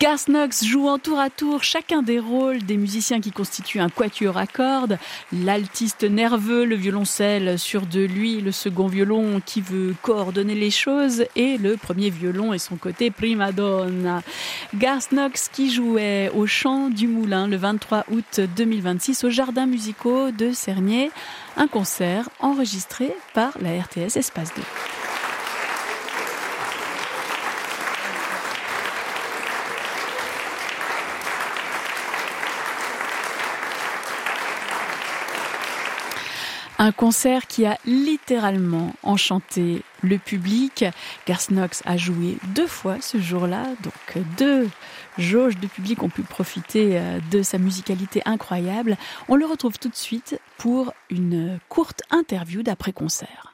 Garth Knox joue en tour à tour chacun des rôles des musiciens qui constituent un quatuor à cordes. L'altiste nerveux, le violoncelle sûr de lui, le second violon qui veut coordonner les choses et le premier violon et son côté prima donna. Garth Knox qui jouait au Chant du Moulin le 23 août 2026 aux Jardins musicaux de Cernay. Un concert enregistré par la RTS Espace 2. Un concert qui a littéralement enchanté le public. Garth Knox a joué 2 fois ce jour-là, donc 2 jauges de public ont pu profiter de sa musicalité incroyable. On le retrouve tout de suite pour une courte interview d'après-concert.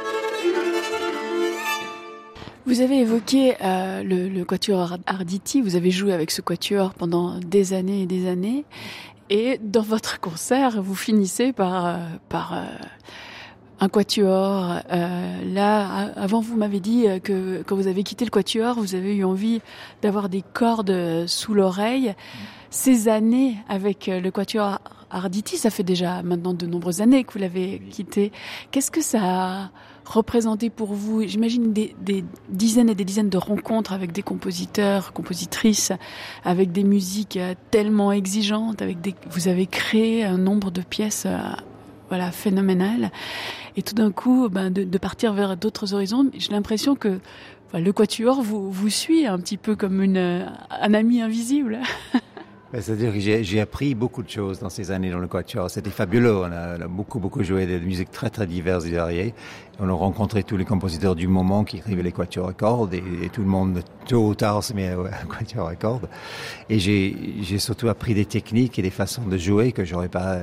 Vous avez évoqué le quatuor Arditi, vous avez joué avec ce quatuor pendant des années et des années. Et dans votre concert, vous finissez par un quatuor. Là, avant, vous m'avez dit que quand vous avez quitté le quatuor, vous avez eu envie d'avoir des cordes sous l'oreille. Ces années avec le quatuor Arditi, ça fait déjà maintenant de nombreuses années que vous l'avez quitté. Qu'est-ce que ça a représenté pour vous? J'imagine des dizaines et des dizaines de rencontres avec des compositeurs, compositrices, avec des musiques tellement exigeantes, vous avez créé un nombre de pièces phénoménales. Et tout d'un coup, de partir vers d'autres horizons, j'ai l'impression que le quatuor vous suit un petit peu comme un ami invisible. C'est-à-dire que j'ai appris beaucoup de choses dans ces années dans le quatuor. C'était fabuleux. On a beaucoup joué des musiques très très diverses et variées. On a rencontré tous les compositeurs du moment qui écrivaient les quatuors à cordes et tout le monde tôt ou tard se met à quatuor à cordes. Et j'ai surtout appris des techniques et des façons de jouer que j'aurais pas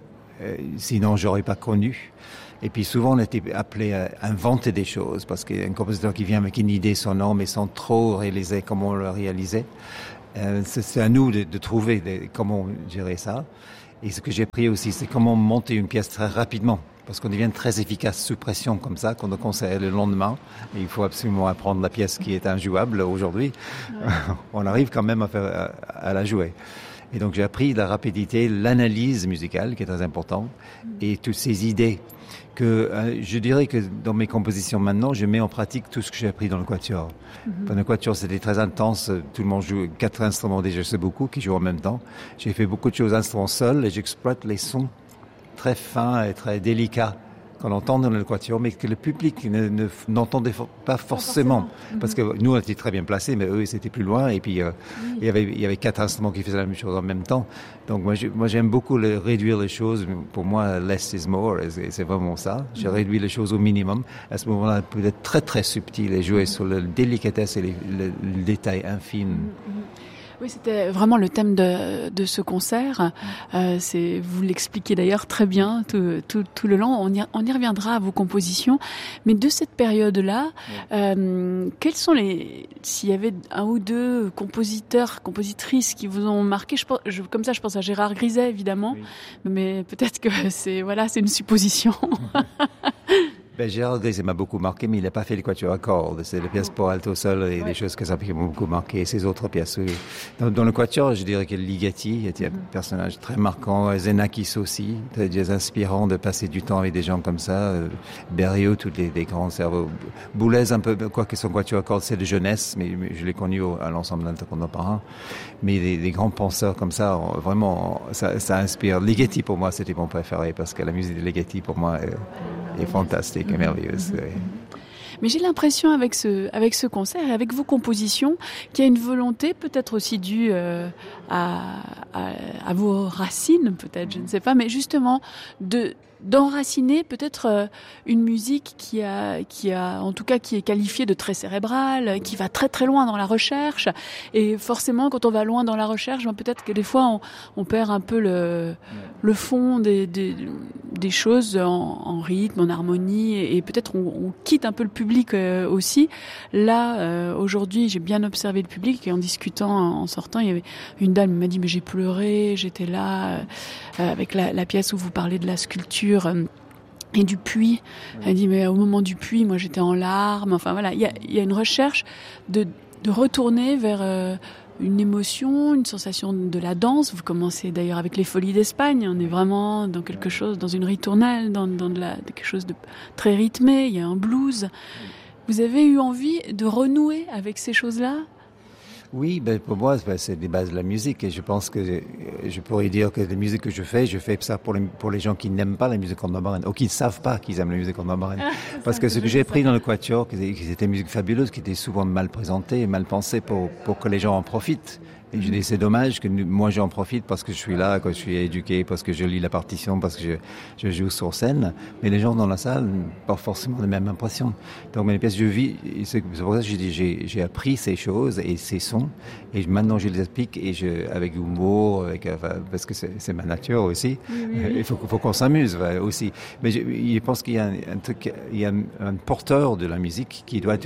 connues. Et puis souvent on était appelé à inventer des choses parce qu'un compositeur qui vient avec une idée sonore mais sans trop réaliser comment on le réalisait. C'est à nous de trouver comment gérer ça. Et ce que j'ai appris aussi, c'est comment monter une pièce très rapidement. Parce qu'on devient très efficace sous pression comme ça, quand on conseille le lendemain. Et il faut absolument apprendre la pièce qui est injouable aujourd'hui. Ouais. On arrive quand même à la jouer. Et donc j'ai appris la rapidité, l'analyse musicale qui est très importante. Et toutes ces idées que je dirais que dans mes compositions maintenant, je mets en pratique tout ce que j'ai appris dans le quatuor. Dans le quatuor, c'était très intense. Tout le monde joue 4 instruments déjà, c'est beaucoup, qui jouent en même temps. J'ai fait beaucoup de choses instruments seuls et j'exploite les sons très fins et très délicats qu'on entend dans le quatuor, mais que le public n'entendait pas forcément. Parce que nous, on était très bien placés, mais eux, ils étaient plus loin. Et puis, il y avait 4 instruments qui faisaient la même chose en même temps. Donc, moi j'aime beaucoup réduire les choses. Pour moi, less is more. Et c'est vraiment ça. J'ai réduit les choses au minimum. À ce moment-là, peut-être très, très subtil et jouer sur la délicatesse et le détail infime. Oui, c'était vraiment le thème de ce concert. Vous l'expliquez d'ailleurs très bien tout le long. On y reviendra à vos compositions. Mais de cette période-là, quels sont s'il y avait 1 ou 2 compositeurs, compositrices qui vous ont marqué, comme ça, je pense à Gérard Griset, évidemment. Oui. Mais peut-être que c'est une supposition. Gérard Griset m'a beaucoup marqué, mais il n'a pas fait les quatuors à cordes. C'est les pièces pour alto seul et des choses que ça qui m'ont beaucoup marqué. Et ces autres pièces, oui. Dans le quatuor, je dirais que Ligeti était un personnage très marquant. Xenakis aussi, très inspirant de passer du temps avec des gens comme ça. Berriot, tous des grands cerveaux. Boulez, un peu, quoique son quatuor à cordes, c'est de jeunesse, mais je l'ai connu à l'ensemble contemporain. Mais des grands penseurs comme ça, vraiment, ça inspire. Ligeti, pour moi, c'était mon préféré, parce que la musique de Ligeti, pour moi, est fantastique. Merveilleuse. Oui. Mais j'ai l'impression avec ce concert et avec vos compositions qu'il y a une volonté peut-être aussi due à vos racines, peut-être, je ne sais pas, mais justement d'enraciner peut-être une musique qui est qualifiée de très cérébrale, qui va très très loin dans la recherche. Et forcément, quand on va loin dans la recherche, peut-être que des fois on perd un peu le fond des choses en rythme, en harmonie, et peut-être on quitte un peu le public aussi. Là, aujourd'hui, j'ai bien observé le public, et en discutant, en sortant, il y avait une dame qui m'a dit mais j'ai pleuré, j'étais là avec la pièce où vous parlez de la sculpture et du puits. Elle dit mais au moment du puits, moi j'étais en larmes. Enfin voilà, il y a une recherche de retourner vers une émotion, une sensation de la danse. Vous commencez d'ailleurs avec les Folies d'Espagne. On est vraiment dans quelque chose, dans une ritournelle, dans quelque chose de très rythmé. Il y a un blues. Vous avez eu envie de renouer avec ces choses-là? Oui, pour moi, c'est des bases de la musique et je pense que je pourrais dire que la musique que je fais ça pour les gens qui n'aiment pas la musique contemporaine ou qui ne savent pas qu'ils aiment la musique contemporaine. Parce que ce que j'ai appris dans le quatuor, c'était une musique fabuleuse qui était souvent mal présentée et mal pensée pour que les gens en profitent. Et je dis, c'est dommage que moi j'en profite parce que je suis là, que je suis éduqué, parce que je lis la partition, parce que je joue sur scène. Mais les gens dans la salle n'ont pas forcément la même impression. Donc, mes pièces, je vis, c'est pour ça que j'ai appris ces choses et ces sons. Et maintenant, je les explique avec humour, parce que c'est ma nature aussi. Oui. Il faut qu'on s'amuse aussi. Mais je pense qu'il y a un truc, il y a un porteur de la musique qui doit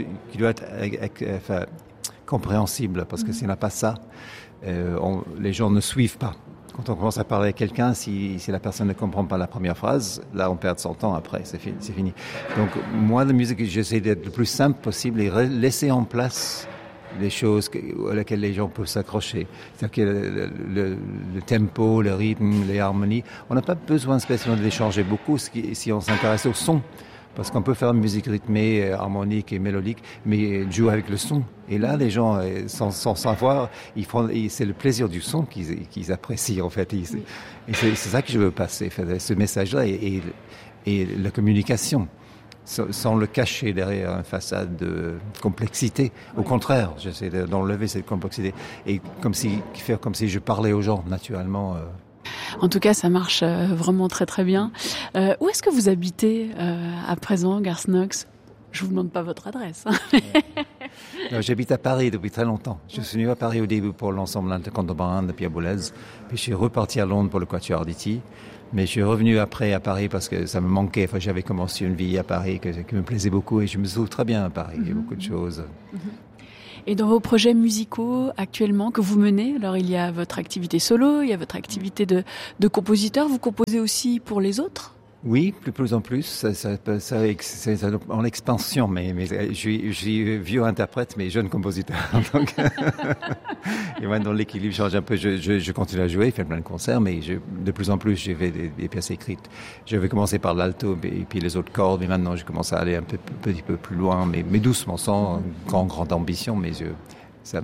être compréhensible, parce que s'il n'y a pas ça, les gens ne suivent pas. Quand on commence à parler à quelqu'un, si la personne ne comprend pas la première phrase, là on perd son temps après, c'est fini. Donc moi, la musique, j'essaie d'être le plus simple possible et laisser en place les choses à laquelle les gens peuvent s'accrocher. C'est-à-dire que le tempo, le rythme, les harmonies, on n'a pas besoin spécialement de les changer beaucoup si on s'intéresse au son. Parce qu'on peut faire une musique rythmée, harmonique et mélodique, mais jouer avec le son. Et là, les gens, sans savoir, c'est le plaisir du son qu'ils apprécient, en fait. Et c'est ça que je veux passer, ce message-là et la communication, sans le cacher derrière une façade de complexité. Au contraire, j'essaie d'enlever cette complexité et faire comme si je parlais aux gens naturellement. En tout cas, ça marche vraiment très très bien. Où est-ce que vous habitez à présent, Garth Knox? Je vous demande pas votre adresse. Non, j'habite à Paris depuis très longtemps. Je suis venu à Paris au début pour l'ensemble contemporain de Pierre Boulez. Puis je suis reparti à Londres pour le Quatuor Arditi. Mais je suis revenu après à Paris parce que ça me manquait. Enfin, j'avais commencé une vie à Paris qui me plaisait beaucoup et je me trouve très bien à Paris. Il y a beaucoup de choses. Et dans vos projets musicaux actuellement que vous menez, alors il y a votre activité solo, il y a votre activité de compositeur, vous composez aussi pour les autres? Oui, de plus en plus, c'est en expansion, mais je suis vieux interprète, mais jeune compositeur. Donc, et maintenant l'équilibre change un peu. Je continue à jouer, faire plein de concerts, mais de plus en plus, j'ai fait des pièces écrites. J'avais commencé par l'alto et puis les autres cordes, mais maintenant je commence à aller un petit peu plus loin, mais doucement, sans grande ambition, mais ça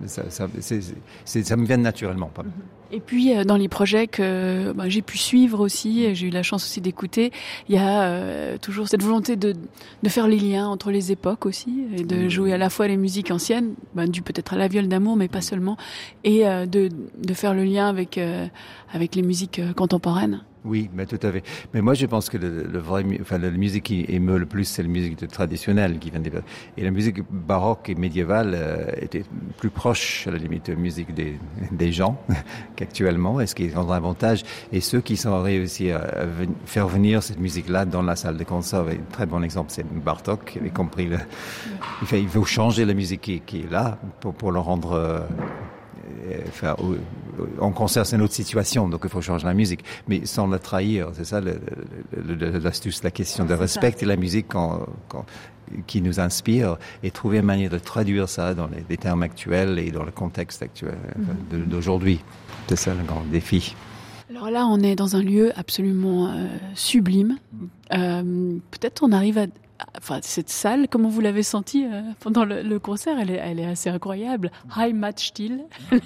me vient naturellement. Pas. Et puis dans les projets que j'ai pu suivre aussi, j'ai eu la chance aussi d'écouter, il y a toujours cette volonté de faire les liens entre les époques aussi, et de jouer à la fois les musiques anciennes, dû peut-être à la viole d'amour, mais pas seulement, et de faire le lien avec les musiques contemporaines. Oui, mais tout à fait. Mais moi, je pense que la musique qui émeut le plus, c'est la musique traditionnelle qui vient des... Et la musique baroque et médiévale était plus proche, à la limite, de la musique des gens qu'actuellement, et ce qui est un avantage. Et ceux qui sont réussi à faire venir cette musique-là dans la salle de concert, un très bon exemple, c'est Bartók, qui avait compris il faut changer la musique qui est là pour le rendre... en concert, c'est une autre situation, donc il faut changer la musique, mais sans la trahir. C'est ça l'astuce, la question de respecter la musique qui nous inspire et trouver une manière de traduire ça dans les termes actuels et dans le contexte actuel d'aujourd'hui. C'est ça le grand défi. Alors là, on est dans un lieu absolument sublime. Peut-être on arrive à... Enfin, cette salle, comment vous l'avez sentie pendant le concert, elle est assez incroyable. Heimatstil.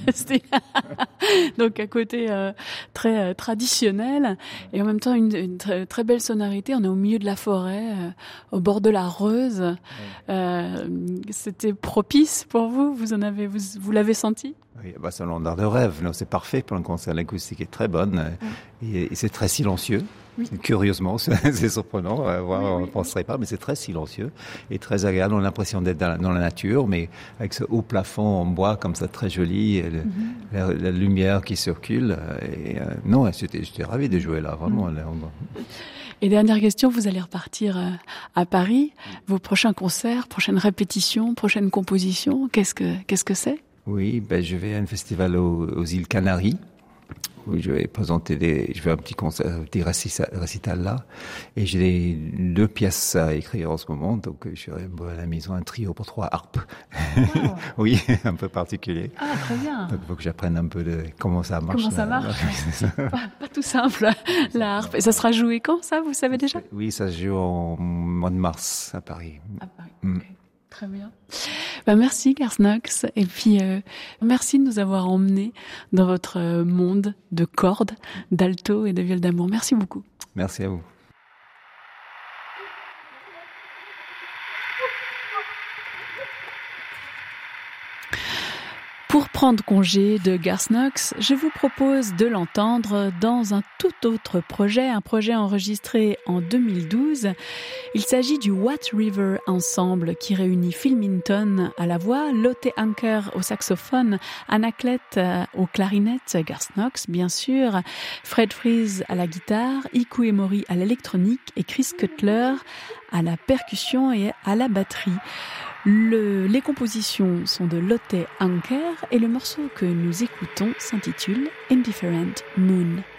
Donc un côté très traditionnel et en même temps une très, très belle sonorité. On est au milieu de la forêt, au bord de la Reuse. C'était propice pour vous? Vous l'avez senti? Oui, c'est un ordre de rêve. Non, c'est parfait pour un concert. L'acoustique est très bonne et c'est très silencieux. Oui. Curieusement, c'est surprenant, on ne penserait pas, mais c'est très silencieux et très agréable. On a l'impression d'être dans la nature, mais avec ce haut plafond en bois comme ça, très joli, et la lumière qui circule. Non, j'étais ravi de jouer là, vraiment. Et dernière question, vous allez repartir à Paris. Vos prochains concerts, prochaines répétitions, prochaines compositions, qu'est-ce que c'est? Oui, je vais à un festival aux îles Canaries où je vais présenter je fais un petit concert, un petit récital là. Et j'ai 2 pièces à écrire en ce moment, donc je suis à la maison un trio pour 3 harpes. Wow. Oui, un peu particulier. Ah, très bien. Donc il faut que j'apprenne un peu de comment ça marche. Comment ça marche? C'est pas tout simple, la harpe. Et ça sera joué quand, ça, vous savez déjà? Oui, ça se joue en mois de mars à Paris. À Paris, ok. Très bien. Merci Garth Knox, et puis merci de nous avoir emmenés dans votre monde de cordes, d'alto et de viol d'amour. Merci beaucoup. Merci à vous. Pour prendre congé de Garth Knox, je vous propose de l'entendre dans un tout autre projet, un projet enregistré en 2012. Il s'agit du Watt River Ensemble qui réunit Phil Minton à la voix, Lotte Anker au saxophone, Anna Klett aux clarinettes, Garth Knox bien sûr, Fred Fries à la guitare, Iku Emori à l'électronique et Chris Cutler à la percussion et à la batterie. Les compositions sont de Lotte Anker et le morceau que nous écoutons s'intitule Indifferent Moon.